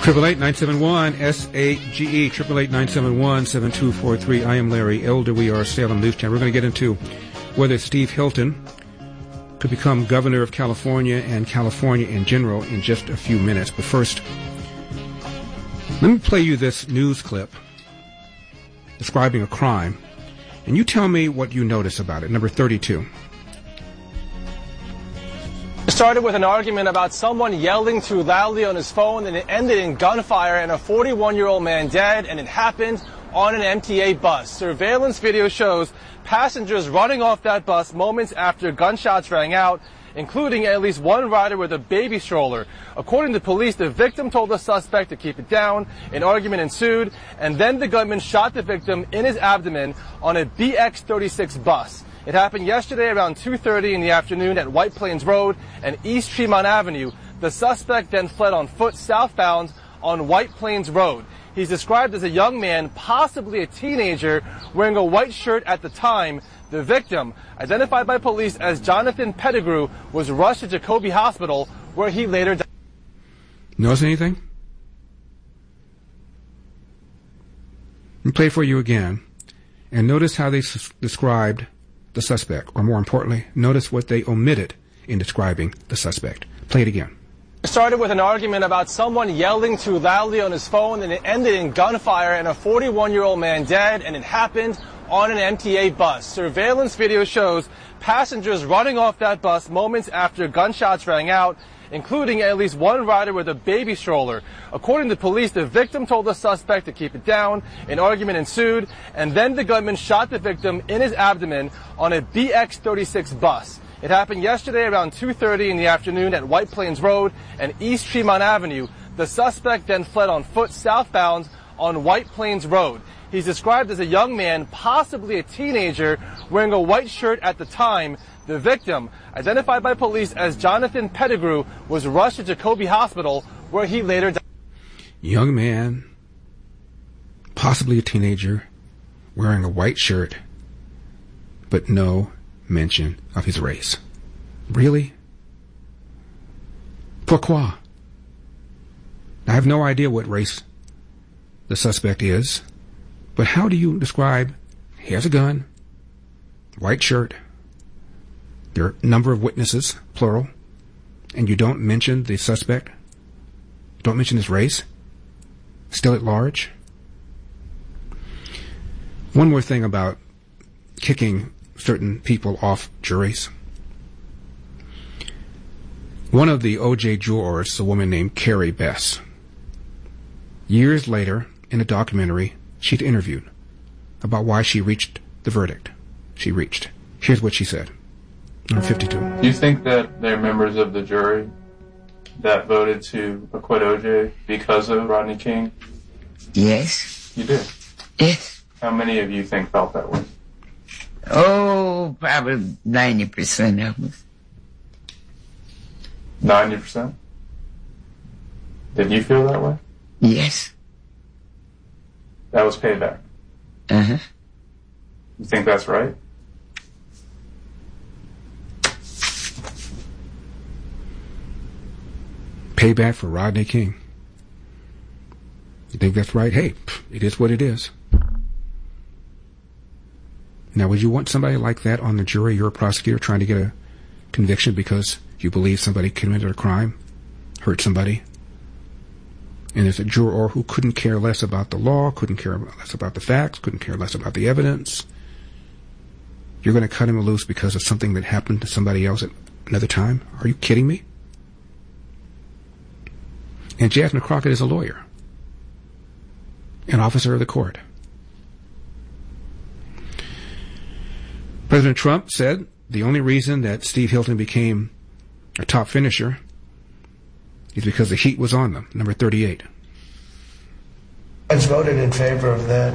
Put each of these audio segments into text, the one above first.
888-971-SAGE, 888-971-7243. I am Larry Elder. We are Salem News Channel. We're going to get into whether Steve Hilton could become governor of California and California in general in just a few minutes. But first, let me play you this news clip describing a crime, and you tell me what you notice about it. Number 32. It started with an argument about someone yelling too loudly on his phone, and it ended in gunfire and a 41-year-old man dead, and it happened on an MTA bus. Surveillance video shows passengers running off that bus moments after gunshots rang out, including at least one rider with a baby stroller. According to police, the victim told the suspect to keep it down. An argument ensued, and then the gunman shot the victim in his abdomen on a BX36 bus. It happened yesterday around 2:30 in the afternoon at White Plains Road and East Tremont Avenue. The suspect then fled on foot southbound on White Plains Road. He's described as a young man, possibly a teenager, wearing a white shirt at the time. The victim, identified by police as Jonathan Pettigrew, was rushed to Jacobi Hospital, where he later died. Notice anything? Let me play it for you again. And notice how they described the suspect, or more importantly, notice what they omitted in describing the suspect. Play it again. It started with an argument about someone yelling too loudly on his phone, and it ended in gunfire and a 41-year-old man dead, and it happened on an MTA bus. Surveillance video shows passengers running off that bus moments after gunshots rang out, including at least one rider with a baby stroller. According to police, the victim told the suspect to keep it down. An argument ensued, and then the gunman shot the victim in his abdomen on a BX36 bus. It happened yesterday around 2:30 in the afternoon at White Plains Road and East Tremont Avenue. The suspect then fled on foot southbound on White Plains Road. He's described as a young man, possibly a teenager, wearing a white shirt at the time. The victim, identified by police as Jonathan Pettigrew, was rushed to Jacobi Hospital, where he later died. Young man, possibly a teenager, wearing a white shirt, but no mention of his race. Really? Pourquoi? I have no idea what race the suspect is, but how do you describe, he has a gun, white shirt, there are a number of witnesses, plural, and you don't mention the suspect? Don't mention his race? Still at large? One more thing about kicking certain people off juries. One of the O.J. jurors, a woman named Carrie Bess, years later, in a documentary she'd interviewed about why she reached the verdict she reached. Here's what she said. Number 52. Do you think that they're members of the jury that voted to acquit O.J. because of Rodney King? Yes. You do? Yes. How many of you think felt that way? Oh, probably 90% of us. 90%? Did you feel that way? Yes. That was payback? Uh-huh. You think that's right? Payback for Rodney King. You think that's right? Hey, it is what it is. Now, would you want somebody like that on the jury? You're a prosecutor trying to get a conviction because you believe somebody committed a crime, hurt somebody, and there's a juror who couldn't care less about the law, couldn't care less about the facts, couldn't care less about the evidence. You're going to cut him loose because of something that happened to somebody else at another time? Are you kidding me? And Jasmine Crockett is a lawyer, an officer of the court. President Trump said the only reason that Steve Hilton became a top finisher is because the heat was on them. Number 38. It's voted in favor of that.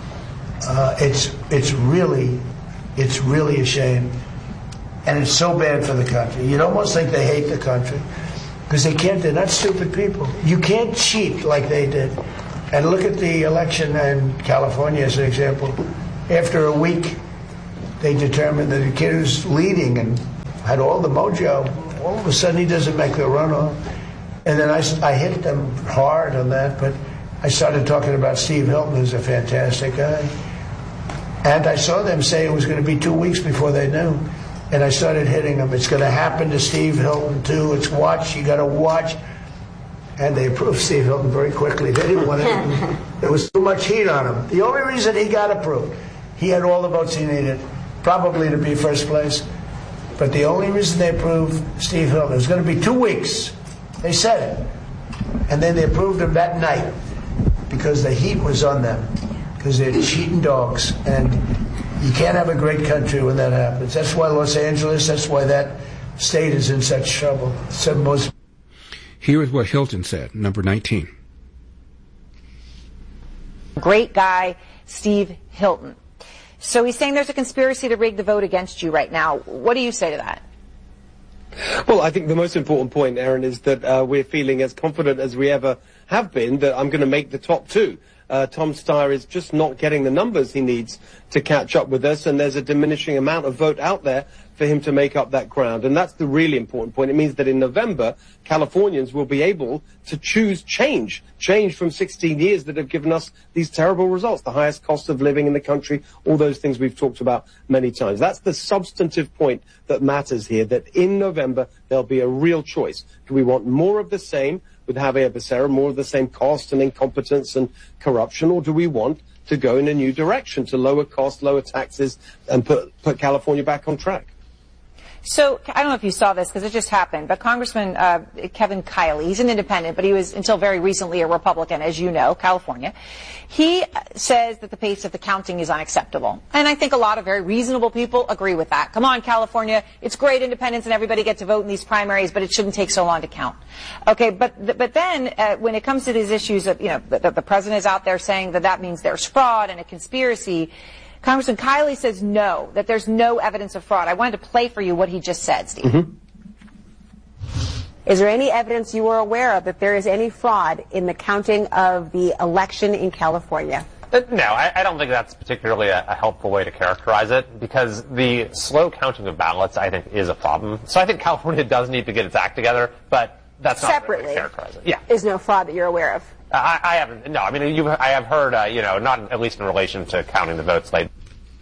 It's really a shame, and it's so bad for the country. You'd almost think they hate the country because they can't. They're not stupid people. You can't cheat like they did. And look at the election in California as an example. After a week, they determined that the kid who's leading and had all the mojo, all of a sudden he doesn't make the runoff. And then I hit them hard on that, but I started talking about Steve Hilton, who's a fantastic guy. And I saw them say it was going to be 2 weeks before they knew. And I started hitting them. It's going to happen to Steve Hilton, too. It's watch. You got to watch. And they approved Steve Hilton very quickly. They didn't want it. There was too much heat on him. The only reason he got approved, he had all the votes he needed, probably to be first place. But the only reason they approved Steve Hilton, it was going to be 2 weeks. They said it. And then they approved him that night because the heat was on them. Because they're cheating dogs. And you can't have a great country when that happens. That's why Los Angeles, that's why that state is in such trouble. Here is what Hilton said, number 19. Great guy, Steve Hilton. So he's saying there's a conspiracy to rig the vote against you right now. What do you say to that? Well, I think the most important point, Aaron, is that we're feeling as confident as we ever have been that I'm going to make the top two. Tom Steyer is just not getting the numbers he needs to catch up with us, and there's a diminishing amount of vote out there for him to make up that ground. And that's the really important point. It means that in November, Californians will be able to choose change from 16 years that have given us these terrible results, the highest cost of living in the country, all those things we've talked about many times. That's the substantive point that matters here, that in November, there'll be a real choice. Do we want more of the same with Javier Becerra, more of the same cost and incompetence and corruption, or do we want to go in a new direction to lower costs, lower taxes, and put California back on track? So, I don't know if you saw this because it just happened, but Congressman Kevin Kiley, he's an independent, but he was until very recently a Republican, as you know, California. He says that the pace of the counting is unacceptable. And I think a lot of very reasonable people agree with that. Come on, California, it's great independence and everybody gets to vote in these primaries, but it shouldn't take so long to count. Okay, but then when it comes to these issues of, the president is out there saying that means there's fraud and a conspiracy, Congressman Kiley says no, that there's no evidence of fraud. I wanted to play for you what he just said, Steve. Mm-hmm. Is there any evidence you are aware of that there is any fraud in the counting of the election in California? No, I don't think that's particularly a helpful way to characterize it, because the slow counting of ballots, I think, is a problem. So I think California does need to get its act together, but that's not the way to characterize it. Yeah. There's no fraud that you're aware of? I haven't. No, I mean, I have heard, not at least in relation to counting the votes late.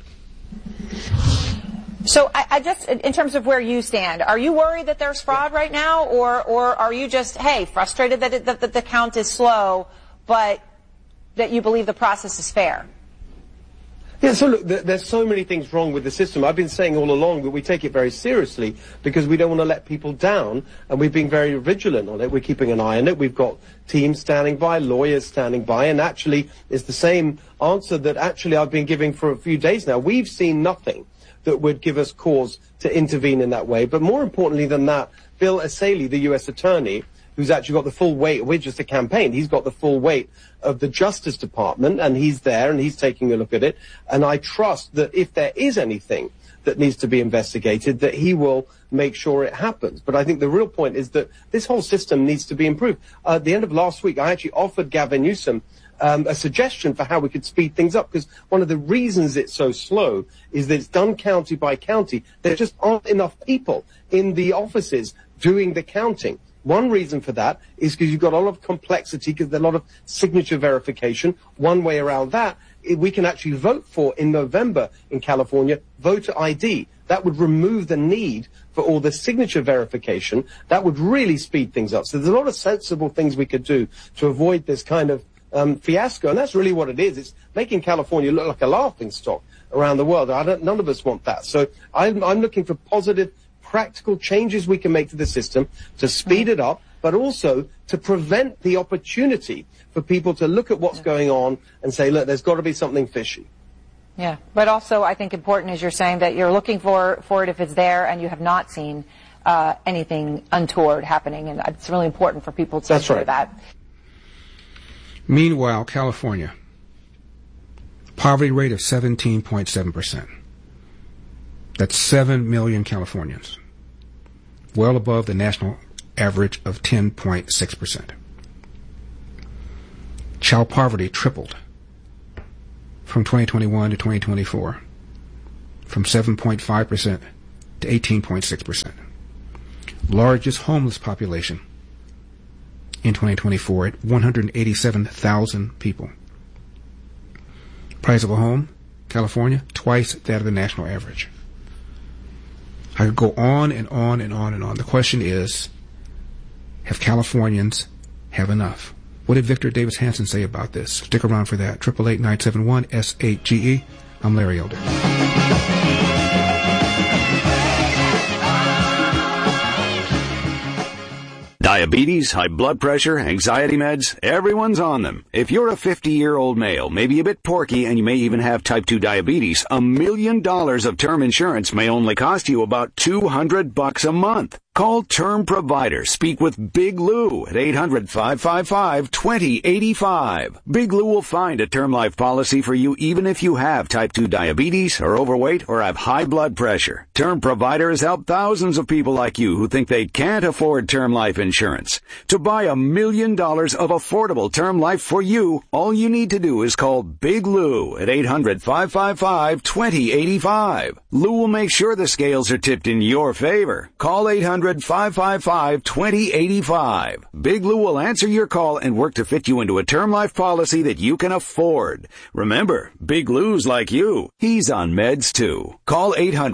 So I just, in terms of where you stand, are you worried that there's fraud right now, or are you just, frustrated that the count is slow, but that you believe the process is fair? Yeah, so look, there's so many things wrong with the system. I've been saying all along that we take it very seriously because we don't want to let people down, and we've been very vigilant on it. We're keeping an eye on it. We've got teams standing by, lawyers standing by, and actually it's the same answer that actually I've been giving for a few days now. We've seen nothing that would give us cause to intervene in that way. But more importantly than that, Bill Essayli, the U.S. attorney, who's actually got the full weight, we're just a campaign, he's got the full weight of the Justice Department, and he's there and he's taking a look at it. And I trust that if there is anything that needs to be investigated, that he will make sure it happens. But I think the real point is that this whole system needs to be improved. At the end of last week, I actually offered Gavin Newsom a suggestion for how we could speed things up, because one of the reasons it's so slow is that it's done county by county. There just aren't enough people in the offices doing the counting. One reason for that is because you've got a lot of complexity, because there's a lot of signature verification. One way around that, we can actually vote for, in November in California, voter ID. That would remove the need for all the signature verification. That would really speed things up. So there's a lot of sensible things we could do to avoid this kind of fiasco. And that's really what it is. It's making California look like a laughingstock around the world. None of us want that. So I'm looking for positive, practical changes we can make to the system to speed it up, but also to prevent the opportunity for people to look at what's going on and say, look, there's got to be something fishy. Yeah, but also I think important is you're saying that you're looking for it if it's there, and you have not seen anything untoward happening, and it's really important for people to hear that. Meanwhile, California, poverty rate of 17.7%. That's 7 million Californians, well above the national average of 10.6%. Child poverty tripled from 2021 to 2024, from 7.5% to 18.6%. Largest homeless population in 2024 at 187,000 people. Price of a home, California, twice that of the national average. I could go on and on and on and on. The question is, have Californians have enough? What did Victor Davis Hanson say about this? Stick around for that. 888-971-SHGE. I'm Larry Elder. Diabetes, high blood pressure, anxiety meds, everyone's on them. If you're a 50-year-old male, maybe a bit porky, and you may even have type 2 diabetes, $1 million of term insurance may only cost you about $200 a month. Call Term Provider. Speak with Big Lou at 800-555-2085. Big Lou will find a term life policy for you even if you have type 2 diabetes, are overweight, or have high blood pressure. Term Provider has helped thousands of people like you who think they can't afford term life insurance. To buy $1 million of affordable term life for you, all you need to do is call Big Lou at 800-555-2085. Lou will make sure the scales are tipped in your favor. Call 800-555-2085. Big Lou will answer your call and work to fit you into a term life policy that you can afford. Remember, Big Lou's like you. He's on meds too. Call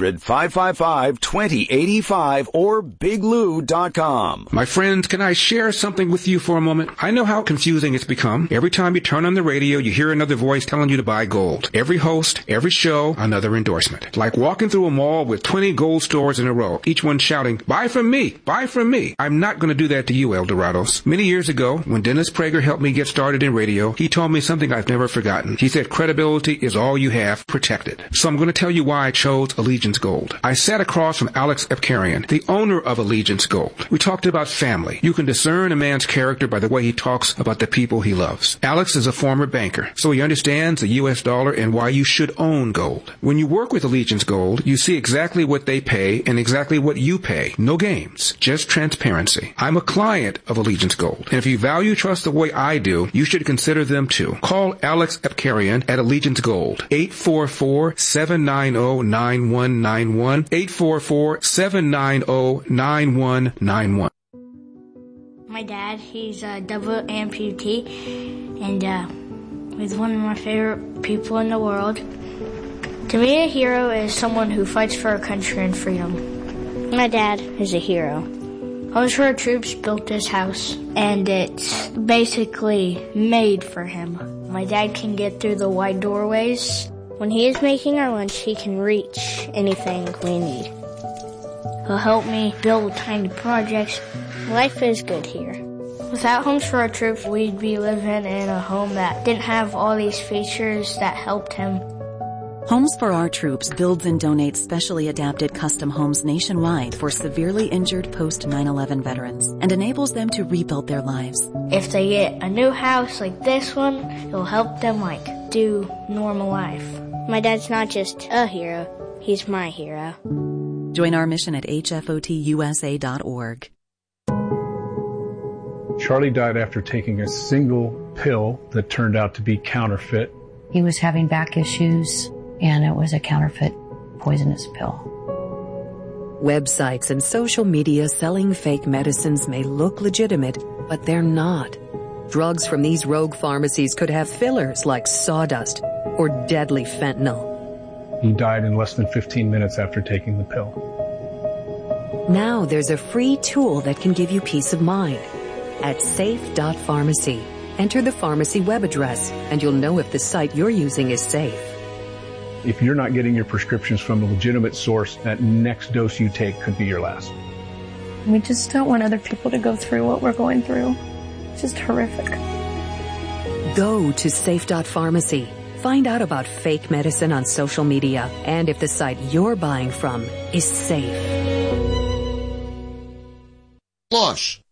800-555-2085 or biglou.com. My friends, can I share something with you for a moment? I know how confusing it's become. Every time you turn on the radio, you hear another voice telling you to buy gold. Every host, every show, another endorsement. Like walking through a mall with 20 gold stores in a row, each one shouting, buy from me, buy from me. I'm not going to do that to you, Eldorados. Many years ago, when Dennis Prager helped me get started in radio, he told me something I've never forgotten. He said, credibility is all you have, protect it. So I'm going to tell you why I chose Allegiance Gold. I sat across from Alex Epkarian, the owner of Allegiance Gold. We talked about family. You can discern a man's character by the way he talks about the people he loves. Alex is a former banker, so he understands the U.S. dollar and why you should own gold. When you work with Allegiance Gold, you see exactly what they pay and exactly what you pay. No games, just transparency. I'm a client of Allegiance Gold, and if you value trust the way I do, you should consider them too. Call Alex Epkarian at Allegiance Gold, 844-790-9191, 844-790-9191. My dad, he's a double amputee, and he's one of my favorite people in the world. To me, a hero is someone who fights for our country and freedom. My dad is a hero. Homes for Our Troops built this house, and it's basically made for him. My dad can get through the wide doorways. When he is making our lunch, he can reach anything we need. He'll help me build tiny projects. Life is good here. Without Homes for Our Troops, we'd be living in a home that didn't have all these features that helped him. Homes for Our Troops builds and donates specially adapted custom homes nationwide for severely injured post-9/11 veterans and enables them to rebuild their lives. If they get a new house like this one, it'll help them do normal life. My dad's not just a hero, he's my hero. Join our mission at hfotusa.org. Charlie died after taking a single pill that turned out to be counterfeit. He was having back issues, and it was a counterfeit poisonous pill. Websites and social media selling fake medicines may look legitimate, but they're not. Drugs from these rogue pharmacies could have fillers like sawdust or deadly fentanyl. He died in less than 15 minutes after taking the pill. Now there's a free tool that can give you peace of mind. At safe.pharmacy, enter the pharmacy web address, and you'll know if the site you're using is safe. If you're not getting your prescriptions from a legitimate source, that next dose you take could be your last. We just don't want other people to go through what we're going through. It's just horrific. Go to safe.pharmacy. Find out about fake medicine on social media and if the site you're buying from is safe. Plus,